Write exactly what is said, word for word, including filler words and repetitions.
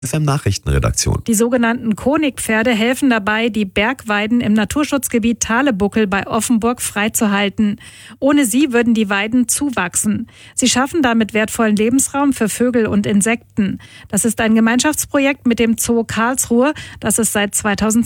F M-Nachrichtenredaktion. Die sogenannten Konigpferde helfen dabei, die Bergweiden im Naturschutzgebiet Thalebuckel bei Offenburg freizuhalten. Ohne sie würden die Weiden zuwachsen. Sie schaffen damit wertvollen Lebensraum für Vögel und Insekten. Das ist ein Gemeinschaftsprojekt mit dem Zoo Karlsruhe, das es seit zweitausendzwölf